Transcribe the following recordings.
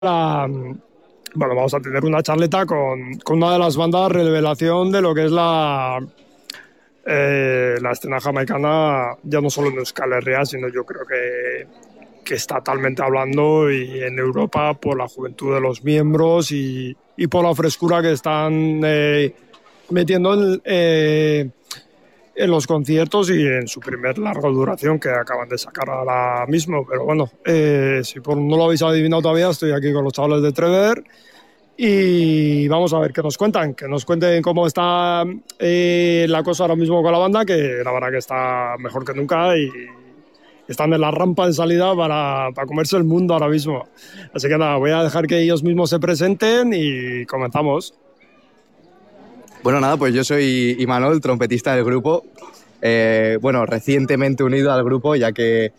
Bueno, vamos a tener una charleta con una de las bandas revelación de lo que es la escena jamaicana, ya no solo en Euskal Herria, sino yo creo que está totalmente hablando y en Europa por la juventud de los miembros y por la frescura que están metiendo en los conciertos y en su primer larga duración que acaban de sacar ahora mismo. Pero bueno, si no lo habéis adivinado todavía, estoy aquí con los chavales de Trevor y vamos a ver qué nos cuentan, que nos cuenten cómo está la cosa ahora mismo con la banda, que la verdad que está mejor que nunca y están en la rampa de salida para comerse el mundo ahora mismo. Así que nada, voy a dejar que ellos mismos se presenten y comenzamos. Bueno, nada, pues yo soy Imanol, trompetista del grupo. Bueno, recientemente unido al grupo, ya que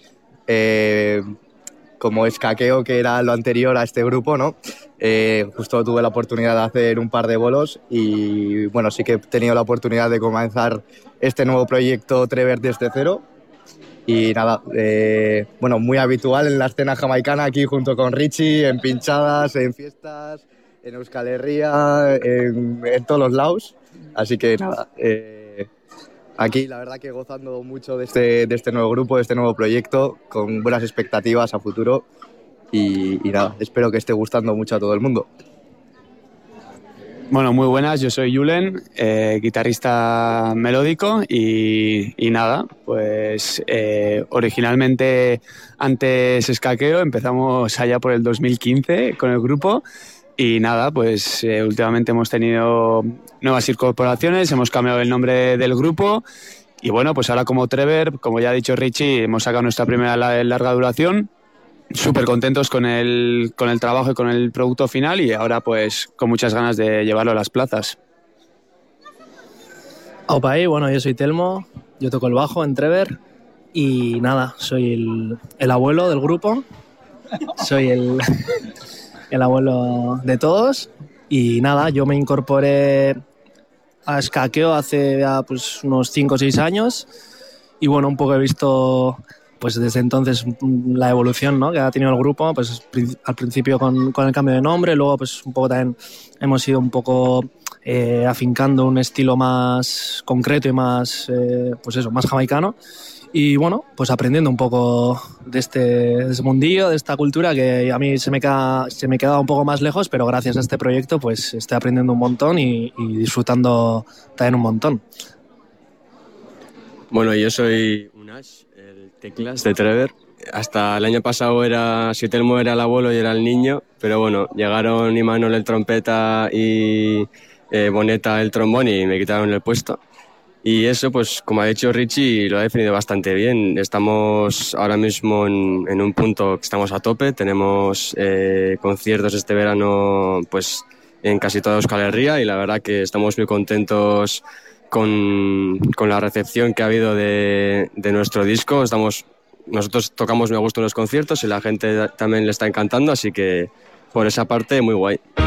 como escaqueo, que era lo anterior a este grupo, ¿no? Justo tuve la oportunidad de hacer un par de bolos y, bueno, sí que he tenido la oportunidad de comenzar este nuevo proyecto Trevor desde cero. Y nada, bueno, muy habitual en la escena jamaicana aquí junto con Richie, en pinchadas, en fiestas, en Euskal Herria, en todos los lados. Así que nada, aquí la verdad que gozando mucho de este nuevo grupo, de este nuevo proyecto, con buenas expectativas a futuro y nada, espero que esté gustando mucho a todo el mundo. Bueno, muy buenas, yo soy Julen, guitarrista melódico y nada, pues originalmente antes Escaqueo, empezamos allá por el 2015 con el grupo y nada, pues últimamente hemos tenido nuevas incorporaciones, hemos cambiado el nombre del grupo y bueno, pues ahora como Trevor, como ya ha dicho Richie, hemos sacado nuestra primera larga duración. Súper contentos con el trabajo y con el producto final y ahora pues con muchas ganas de llevarlo a las plazas. Opa, bueno, yo soy Telmo, yo toco el bajo en Trevor y nada, soy el abuelo del grupo, soy el abuelo de todos y nada, yo me incorporé a Escaqueo hace ya pues unos 5 o 6 años y bueno, un poco he visto pues desde entonces la evolución, ¿no?, que ha tenido el grupo, pues al principio con el cambio de nombre, luego pues un poco también hemos ido un poco afincando un estilo más concreto y más, pues eso, más jamaicano y bueno, pues aprendiendo un poco de este mundillo, de esta cultura que a mí se me queda un poco más lejos, pero gracias a este proyecto pues estoy aprendiendo un montón y disfrutando también un montón. Bueno, yo soy Unash, el teclas de Trevor. Hasta el año pasado si Telmo era el abuelo y era el niño, pero bueno, llegaron Imanol el trompeta y Boneta el trombón y me quitaron el puesto. Y eso, pues como ha dicho Richie, lo ha definido bastante bien. Estamos ahora mismo en un punto que estamos a tope. Tenemos conciertos este verano pues en casi toda Euskal Herria y la verdad que estamos muy contentos con la recepción que ha habido de nuestro disco. Nosotros tocamos muy a gusto en los conciertos y la gente también le está encantando, así que por esa parte muy guay.